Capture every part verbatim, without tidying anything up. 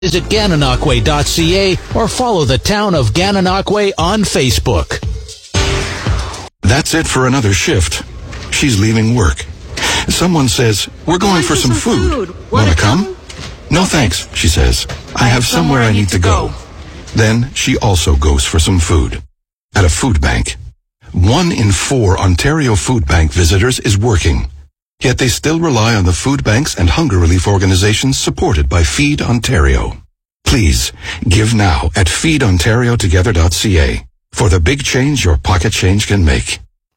Visit Gananoque dot c a or follow the town of Gananoque on Facebook. That's it for another shift. She's leaving work. Someone says, we're going for some food. Wanna come? No thanks, she says. I have somewhere I need to go. Then she also goes for some food. At a food bank. One in four Ontario Food Bank visitors is working. Yet they still rely on the food banks and hunger relief organizations supported by Feed Ontario. Please, give now at feed ontario together dot c a for the big change your pocket change can make.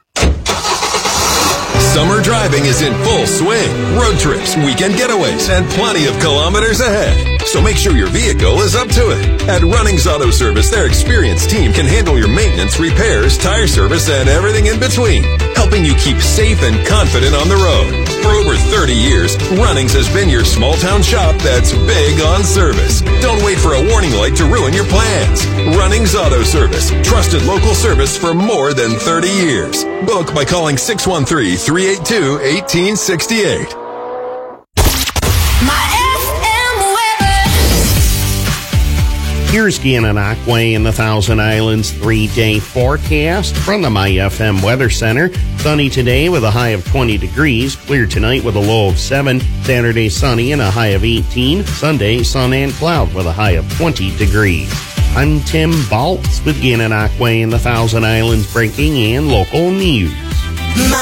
Summer driving is in full swing. Road trips, weekend getaways, and plenty of kilometers ahead. So make sure your vehicle is up to it. At Runnings Auto Service, their experienced team can handle your maintenance, repairs, tire service, and everything in between, helping you keep safe and confident on the road. For over thirty years, Runnings has been your small-town shop that's big on service. Don't wait for a warning light to ruin your plans. Runnings Auto Service, trusted local service for more than thirty years. Book by calling six one three, three eight two, one eight six eight. Here's Gananoque and the Thousand Islands three-day forecast from the My F M Weather Center. Sunny today with a high of twenty degrees. Clear tonight with a low of seven. Saturday sunny and a high of eighteen. Sunday sun and cloud with a high of twenty degrees. I'm Tim Baltz with Gananoque and the Thousand Islands breaking and local news. My